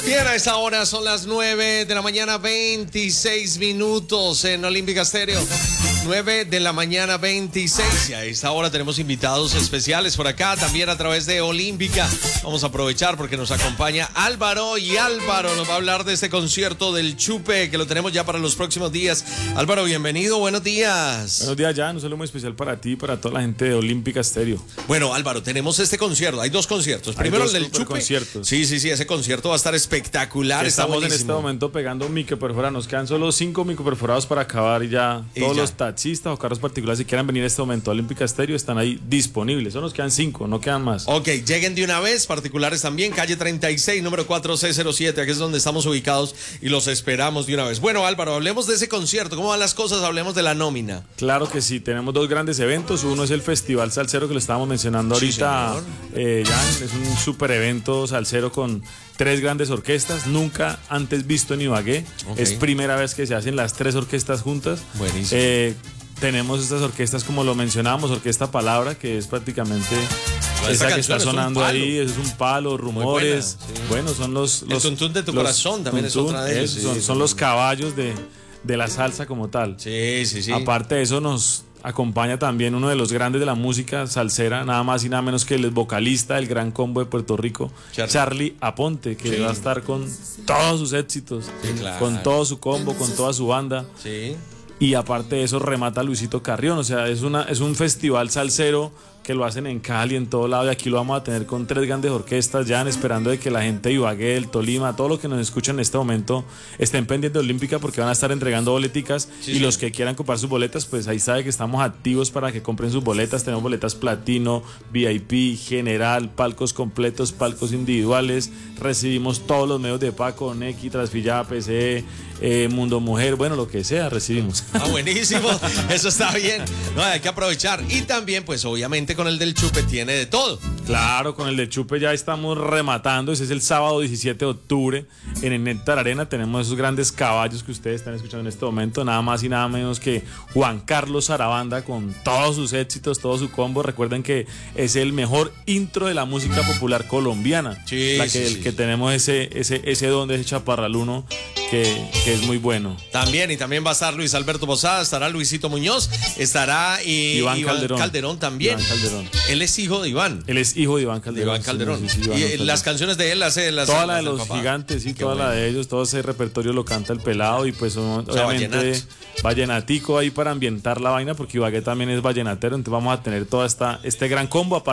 Bien, a esta hora son las 9 de la mañana, 26 minutos en Olímpica Estéreo. 9 de la mañana, 26. Y a esta hora tenemos invitados especiales por acá, también a través de Olímpica. Vamos a aprovechar porque nos acompaña Álvaro, y Álvaro nos va a hablar de este concierto del Chupe que lo tenemos ya para los próximos días. Álvaro, bienvenido, buenos días. Buenos días, Jan, un saludo muy especial para ti y para toda la gente de Olímpica Estéreo. Bueno, Álvaro, tenemos este concierto, hay dos conciertos. Primero el del Chupe. Conciertos. Sí, ese concierto va a estar espectacular. Estamos en este momento pegando microperforados, nos quedan solo 5 microperforados para acabar y ya todos los taxistas o carros particulares que quieran venir en este momento a Olímpica Estéreo están ahí disponibles. Solo nos quedan 5, no quedan más. Ok, lleguen de una vez, particulares también, calle 36, número 4607, aquí es donde estamos ubicados y los esperamos de una vez. Bueno, Álvaro, hablemos de ese concierto, ¿cómo van las cosas? Hablemos de la nómina. Claro que sí, tenemos dos grandes eventos. Uno es el Festival Salsero que lo estábamos mencionando ahorita, Jan, es un super evento salsero con 3 grandes orquestas, nunca antes visto en Ibagué. Es primera vez que se hacen las 3 orquestas juntas. Buenísimo. Tenemos estas orquestas, como lo mencionamos, Orquesta Palabra, que es prácticamente esa que está sonando ahí, es un palo, Rumores. Buena, sí. Bueno, son los el tuntún de tu corazón también es otra de ellos. Son los caballos de la salsa como tal. Sí. Aparte de eso, nos acompaña también uno de los grandes de la música salsera, nada más y nada menos que el vocalista del Gran Combo de Puerto Rico, Charlie Aponte, que va a estar con todos sus éxitos, con todo su combo, con toda su banda. Sí. Y aparte de eso remata Luisito Carrión, o sea, es un festival salsero que lo hacen en Cali, en todo lado, y aquí lo vamos a tener con 3 grandes orquestas, ya esperando de que la gente de Ibagué, del Tolima, todo lo que nos escuchan en este momento, estén pendientes de Olímpica porque van a estar entregando boleticas, y los que quieran comprar sus boletas, pues ahí sabe que estamos activos para que compren sus boletas. Tenemos boletas platino, VIP, general, palcos completos, palcos individuales, recibimos todos los medios de pago, Nequi, Transfillada, PCE, Mundo Mujer, bueno, lo que sea, recibimos. Buenísimo, eso está bien. No, hay que aprovechar. Y también, pues obviamente con el del Chupe tiene de todo. Claro, con el del Chupe ya estamos rematando. Ese es el sábado 17 de octubre en el Néctar Arena. Tenemos esos grandes caballos que ustedes están escuchando en este momento, nada más y nada menos que Juan Carlos Sarabanda con todos sus éxitos, todo su combo. Recuerden que es el mejor intro de la música popular colombiana. Que tenemos ese don de ese chaparraluno que es muy bueno. También va a estar Luis Alberto Posada, estará Luisito Muñoz, estará Iván Calderón también. Iván Calderón. Él es hijo de Iván. Él es hijo de Iván Calderón. Y las canciones de él toda la de los gigantes, sí, toda la de ellos, todo ese repertorio lo canta el pelado y pues obviamente vallenatico ahí para ambientar la vaina porque Ibagué también es vallenatero, entonces vamos a tener toda este gran combo.